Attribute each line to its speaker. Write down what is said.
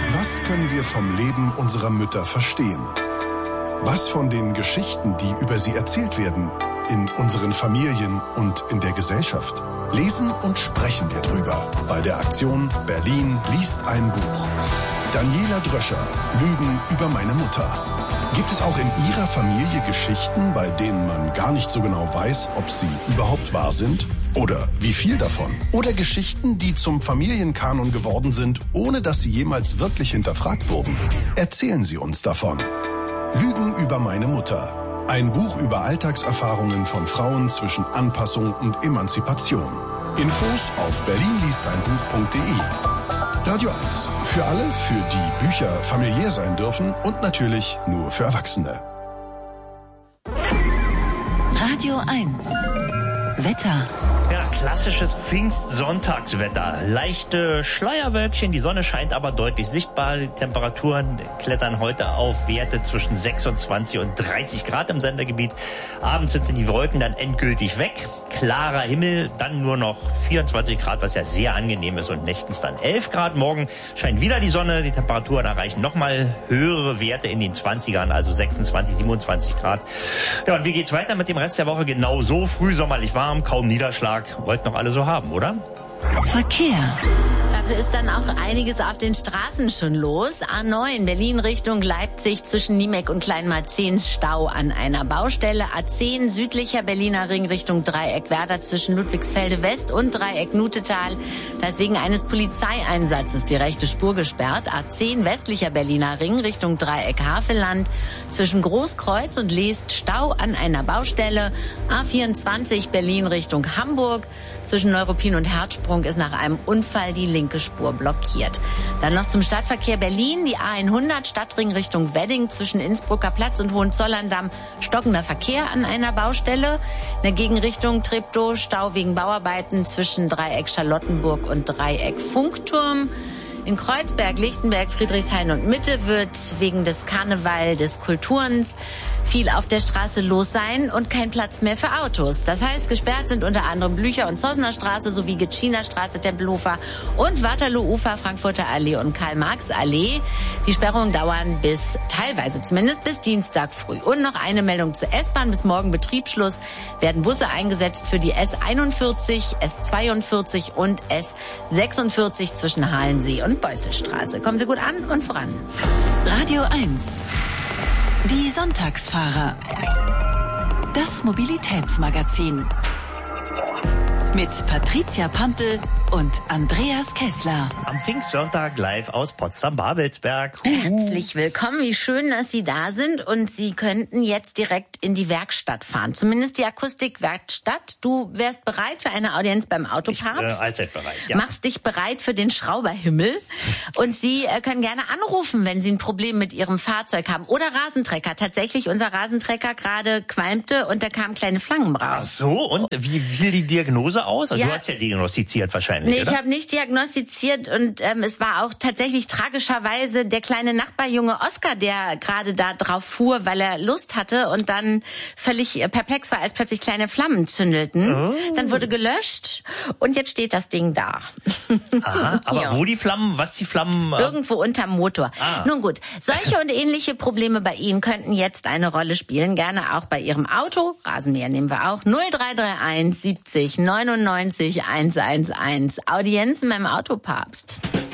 Speaker 1: Was können wir vom Leben unserer Mütter verstehen? Was von den Geschichten, die über sie erzählt werden, in unseren Familien und in der Gesellschaft? Lesen und sprechen wir drüber bei der Aktion Berlin liest ein Buch. Daniela Dröscher, Lügen über meine Mutter. Gibt es auch in Ihrer Familie Geschichten, bei denen man gar nicht so genau weiß, ob sie überhaupt wahr sind? Oder wie viel davon? Oder Geschichten, die zum Familienkanon geworden sind, ohne dass sie jemals wirklich hinterfragt wurden? Erzählen Sie uns davon. Lügen über meine Mutter. Ein Buch über Alltagserfahrungen von Frauen zwischen Anpassung und Emanzipation. Infos auf berlinliesteinbuch.de. Radio 1. Für alle, für die Bücher familiär sein dürfen und natürlich nur für Erwachsene.
Speaker 2: Radio 1. Wetter.
Speaker 3: Ja, klassisches Pfingstsonntagswetter. Leichte Schleierwölkchen, die Sonne scheint aber deutlich sichtbar. Die Temperaturen klettern heute auf Werte zwischen 26 und 30 Grad im Sendergebiet. Abends sind die Wolken dann endgültig weg. Klarer Himmel, dann nur noch 24 Grad, was ja sehr angenehm ist, und nächtens dann 11 Grad. Morgen scheint wieder die Sonne. Die Temperaturen erreichen nochmal höhere Werte in den 20ern, also 26, 27 Grad. Ja, und wie geht's weiter mit dem Rest der Woche? Genauso frühsommerlich warm, kaum Niederschlag. Wollten noch alle so haben, oder?
Speaker 2: Verkehr.
Speaker 4: Dafür ist dann auch einiges auf den Straßen schon los. A9 Berlin Richtung Leipzig zwischen Niemeck und Kleinmarzehn Stau an einer Baustelle. A10 südlicher Berliner Ring Richtung Dreieck Werder zwischen Ludwigsfelde West und Dreieck Nutetal. Da ist wegen eines Polizeieinsatzes die rechte Spur gesperrt. A10 westlicher Berliner Ring Richtung Dreieck Havelland zwischen Großkreuz und Leest Stau an einer Baustelle. A24 Berlin Richtung Hamburg zwischen Neuruppin und Herzsprung ist nach einem Unfall die linke Spur blockiert. Dann noch zum Stadtverkehr Berlin. Die A100 Stadtring Richtung Wedding zwischen Innsbrucker Platz und Hohenzollern-Damm. Stockender Verkehr an einer Baustelle. In der Gegenrichtung Treptow Stau wegen Bauarbeiten zwischen Dreieck Charlottenburg und Dreieck Funkturm. In Kreuzberg, Lichtenberg, Friedrichshain und Mitte wird wegen des Karneval des Kulturens viel auf der Straße los sein und kein Platz mehr für Autos. Das heißt, gesperrt sind unter anderem Blücher- und Zossener Straße sowie Gitschiner Straße, Tempelhofer und Waterloo-Ufer, Frankfurter Allee und Karl-Marx-Allee. Die Sperrungen dauern teilweise zumindest bis Dienstag früh. Und noch eine Meldung zur S-Bahn. Bis morgen Betriebsschluss werden Busse eingesetzt für die S41, S42 und S46 zwischen Halensee und Beusselstraße. Kommen Sie gut an und voran.
Speaker 2: Radio 1. Die Sonntagsfahrer. Das Mobilitätsmagazin. Mit Patricia Pampel und Andreas Kessler.
Speaker 3: Am Pfingstsonntag live aus Potsdam-Babelsberg.
Speaker 4: Herzlich willkommen, wie schön, dass Sie da sind, und Sie könnten jetzt direkt in die Werkstatt fahren. Zumindest die Akustikwerkstatt. Du wärst bereit für eine Audienz beim Autopapst.
Speaker 3: Allzeit bereit, ja.
Speaker 4: Machst dich bereit für den Schrauberhimmel. Und Sie können gerne anrufen, wenn Sie ein Problem mit Ihrem Fahrzeug haben. Oder Rasentrecker. Tatsächlich, unser Rasentrecker gerade qualmte und da kamen kleine Flammen raus.
Speaker 3: Ach so, und wie fiel die Diagnose aus? Also, ja. Du hast ja diagnostiziert wahrscheinlich,
Speaker 4: Nee,
Speaker 3: oder?
Speaker 4: ich habe nicht diagnostiziert, und es war auch tatsächlich tragischerweise der kleine Nachbarjunge Oskar, der gerade da drauf fuhr, weil er Lust hatte und dann völlig perplex war, als plötzlich kleine Flammen zündelten. Oh. Dann wurde gelöscht und jetzt steht das Ding da.
Speaker 3: Aha, aber ja. Wo die Flammen, was die Flammen?
Speaker 4: Irgendwo unterm Motor.
Speaker 3: Ah.
Speaker 4: Nun gut, solche und ähnliche Probleme bei Ihnen könnten jetzt eine Rolle spielen, gerne auch bei Ihrem Auto. Rasenmäher nehmen wir auch. 0331 70 99 111. Audienzen beim Autopapst.